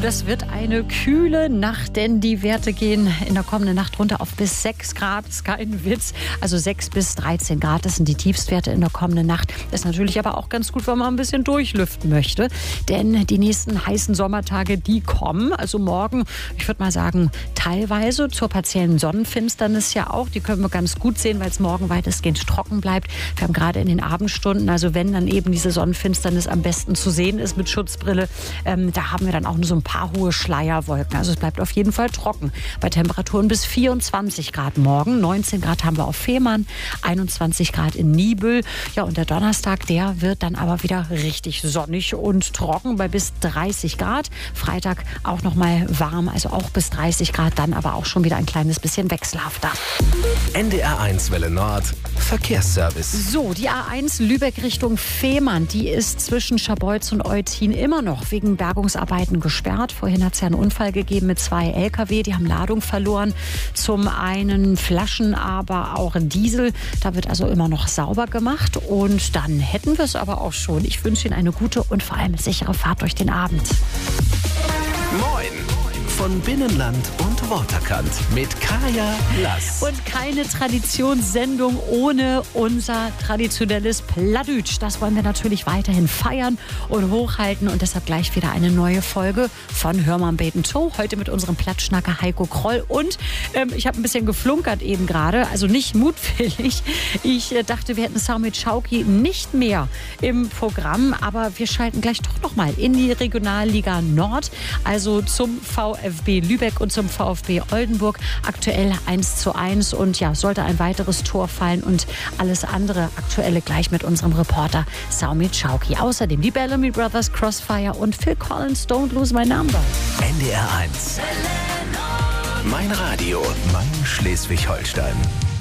Das wird eine kühle Nacht, denn die Werte gehen in der kommenden Nacht runter auf bis 6 Grad. Das ist kein Witz. Also 6 bis 13 Grad, das sind die Tiefstwerte in der kommenden Nacht. Das ist natürlich aber auch ganz gut, wenn man ein bisschen durchlüften möchte. Denn die nächsten heißen Sommertage, die kommen. Also morgen, ich würde mal sagen, teilweise zur partiellen Sonnenfinsternis ja auch. Die können wir ganz gut sehen, weil es morgen weitestgehend trocken bleibt. Wir haben gerade in den Abendstunden, also wenn dann eben diese Sonnenfinsternis am besten zu sehen ist mit Schutzbrille, da haben wir dann auch nur so ein paar hohe Schleierwolken. Also es bleibt auf jeden Fall trocken. Bei Temperaturen bis 24 Grad morgen. 19 Grad haben wir auf Fehmarn, 21 Grad in Niebüll. Ja, und der Donnerstag, der wird dann aber wieder richtig sonnig und trocken bei bis 30 Grad. Freitag auch noch mal warm, also auch bis 30 Grad, dann aber auch schon wieder ein kleines bisschen wechselhafter. NDR1 Welle Nord, Verkehrsservice. So, die A1 Lübeck Richtung Fehmarn, die ist zwischen Scharbeutz und Eutin immer noch wegen Bergungsarbeiten gesperrt. Vorhin hat es ja einen Unfall gegeben mit 2 LKW, die haben Ladung verloren. Zum einen Flaschen, aber auch Diesel. Da wird also immer noch sauber gemacht. Und dann hätten wir es aber auch schon. Ich wünsche Ihnen eine gute und vor allem sichere Fahrt durch den Abend. Moin! Von Binnenland und Waterkant mit Kaya Lass. Und keine Traditionssendung ohne unser traditionelles Plattdütsch. Das wollen wir natürlich weiterhin feiern und hochhalten. Und deshalb gleich wieder eine neue Folge von Hör mal Beten Show. Heute mit unserem Plattschnacker Heiko Kroll. Und ich habe ein bisschen geflunkert eben gerade. Also nicht mutwillig. Ich dachte, wir hätten Samit Schauki nicht mehr im Programm. Aber wir schalten gleich doch noch mal in die Regionalliga Nord. Also zum VfB Lübeck und zum VfB Oldenburg. Aktuell 1:1 und ja, sollte ein weiteres Tor fallen und alles andere Aktuelle gleich mit unserem Reporter Samit Schauki. Außerdem die Bellamy Brothers, Crossfire und Phil Collins, Don't Lose My Number. NDR1. Mein Radio, mein Schleswig-Holstein.